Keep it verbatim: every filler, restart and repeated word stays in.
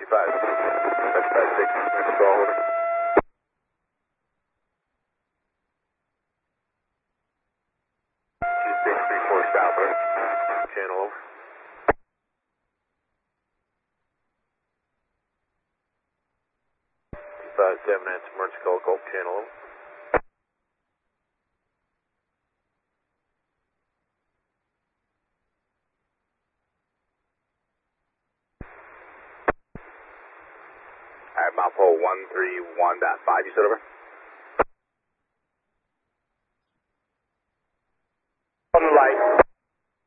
five, five, five, six, call over. two six three four southward, channel over. two five seven, that's emergency call, Gulf channel over. Alright, mile pole one three one point five, you said over?